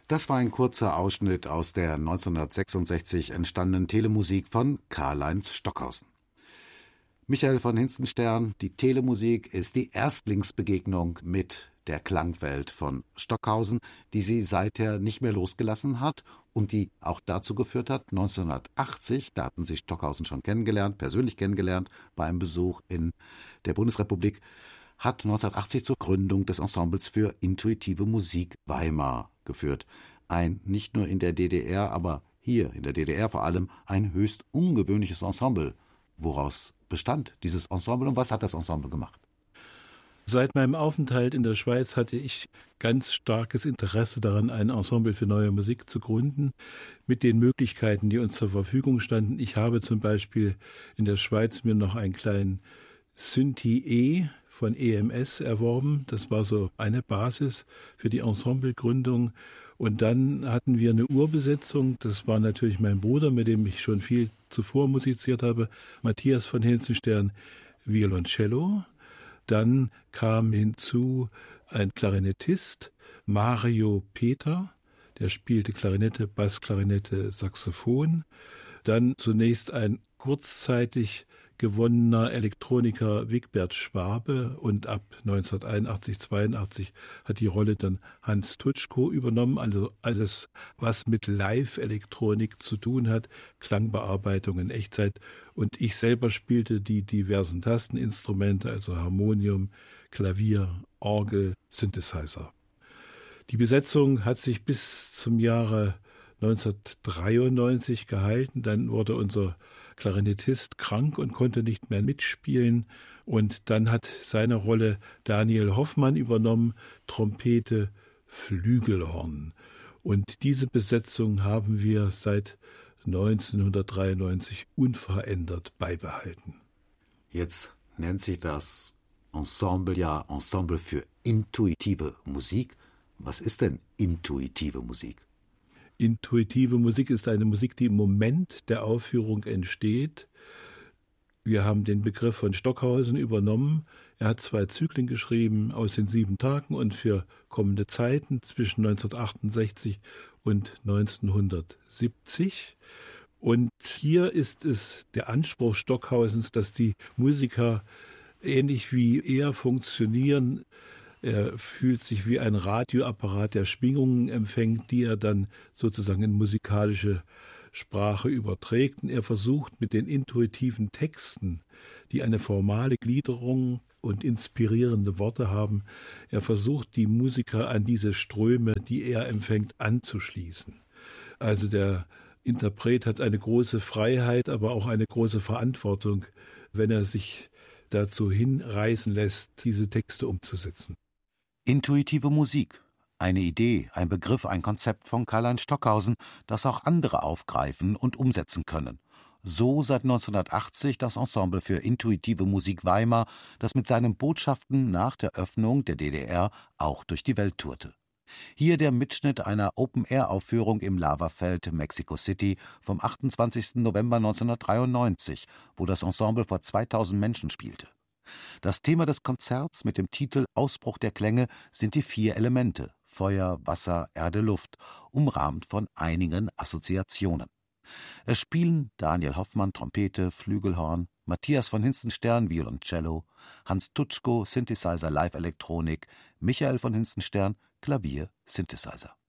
Das war ein kurzer Ausschnitt aus der 1966 entstandenen Telemusik von Karl-Heinz Stockhausen. Michael von Hinstenstern, die Telemusik ist die Erstlingsbegegnung mit der Klangwelt von Stockhausen, die sie seither nicht mehr losgelassen hat und die auch dazu geführt hat, 1980, da hatten sie Stockhausen schon persönlich kennengelernt, bei einem Besuch in der Bundesrepublik, hat 1980 zur Gründung des Ensembles für intuitive Musik Weimar geführt. Ein nicht nur in der DDR, aber hier in der DDR vor allem ein höchst ungewöhnliches Ensemble. Woraus bestand dieses Ensemble und was hat das Ensemble gemacht? Seit meinem Aufenthalt in der Schweiz hatte ich ganz starkes Interesse daran, ein Ensemble für neue Musik zu gründen, mit den Möglichkeiten, die uns zur Verfügung standen. Ich habe zum Beispiel in der Schweiz mir noch einen kleinen Synthi E von EMS erworben. Das war so eine Basis für die Ensemblegründung. Und dann hatten wir eine Urbesetzung. Das war natürlich mein Bruder, mit dem ich schon viel zuvor musiziert habe, Matthias von Hinstenstern, Violoncello. Dann kam hinzu ein Klarinettist, Mario Peter, der spielte Klarinette, Bassklarinette, Saxophon. Dann zunächst ein kurzzeitig gewonnener Elektroniker Wigbert Schwabe und ab 1981, 82 hat die Rolle dann Hans Tutschko übernommen. Also alles, was mit Live-Elektronik zu tun hat, Klangbearbeitung in Echtzeit. Und ich selber spielte die diversen Tasteninstrumente, also Harmonium, Klavier, Orgel, Synthesizer. Die Besetzung hat sich bis zum Jahre 1993 gehalten. Dann wurde unser Klarinettist krank und konnte nicht mehr mitspielen. Und dann hat seine Rolle Daniel Hoffmann übernommen, Trompete, Flügelhorn. Und diese Besetzung haben wir seit 1993 unverändert beibehalten. Jetzt nennt sich das Ensemble ja Ensemble für intuitive Musik. Was ist denn intuitive Musik? Intuitive Musik ist eine Musik, die im Moment der Aufführung entsteht. Wir haben den Begriff von Stockhausen übernommen. Er hat 2 Zyklen geschrieben aus den 7 Tagen und für kommende Zeiten zwischen 1968 und 1970. Und hier ist es der Anspruch Stockhausens, dass die Musiker ähnlich wie er funktionieren. Er fühlt sich wie ein Radioapparat, der Schwingungen empfängt, die er dann sozusagen in musikalische Sprache überträgt. Und er versucht mit den intuitiven Texten, die eine formale Gliederung und inspirierende Worte haben, er versucht, die Musiker an diese Ströme, die er empfängt, anzuschließen. Also der Interpret hat eine große Freiheit, aber auch eine große Verantwortung, wenn er sich dazu hinreißen lässt, diese Texte umzusetzen. Intuitive Musik. Eine Idee, ein Begriff, ein Konzept von Karl-Heinz Stockhausen, das auch andere aufgreifen und umsetzen können. So seit 1980 das Ensemble für intuitive Musik Weimar, das mit seinen Botschaften nach der Öffnung der DDR auch durch die Welt tourte. Hier der Mitschnitt einer Open-Air-Aufführung im Lavafeld, Mexico City, vom 28. November 1993, wo das Ensemble vor 2000 Menschen spielte. Das Thema des Konzerts mit dem Titel Ausbruch der Klänge sind die 4 Elemente Feuer, Wasser, Erde, Luft, umrahmt von einigen Assoziationen. Es spielen Daniel Hoffmann Trompete, Flügelhorn, Matthias von Hinstenstern Violoncello, Hans Tutschko Synthesizer Live-Elektronik, Michael von Hinstenstern Klavier, Synthesizer.